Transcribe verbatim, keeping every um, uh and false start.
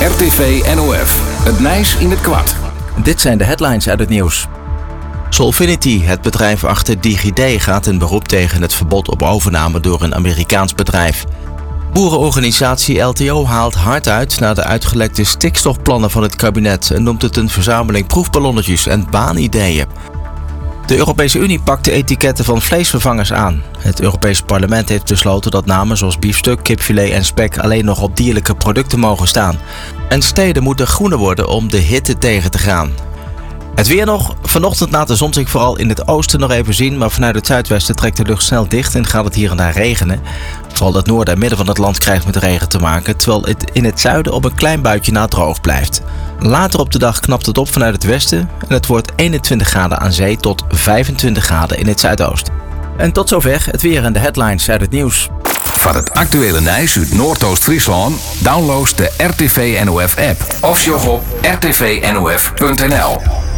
R T V N O F. Het Nijs in het kwart. Dit zijn de headlines uit het nieuws. Solvinity, het bedrijf achter DigiD, gaat in beroep tegen het verbod op overname door een Amerikaans bedrijf. Boerenorganisatie L T O haalt hard uit naar de uitgelekte stikstofplannen van het kabinet en noemt het een verzameling proefballonnetjes en baanideeën. De Europese Unie pakt de etiketten van vleesvervangers aan. Het Europees Parlement heeft besloten dat namen zoals biefstuk, kipfilet en spek alleen nog op dierlijke producten mogen staan. En steden moeten groener worden om de hitte tegen te gaan. Het weer nog. Vanochtend laat de zon zich vooral in het oosten nog even zien, maar vanuit het zuidwesten trekt de lucht snel dicht en gaat het hier en daar regenen. Vooral het noorden en midden van het land krijgt met regen te maken, terwijl het in het zuiden op een klein buitje na droog blijft. Later op de dag knapt het op vanuit het westen en het wordt eenentwintig graden aan zee tot vijfentwintig graden in het zuidoosten. En tot zover het weer en de headlines uit het nieuws. Van het actuele Nijs uit Noordoost-Friesland download de R T V N O F app of sjog op r t v n o f punt n l.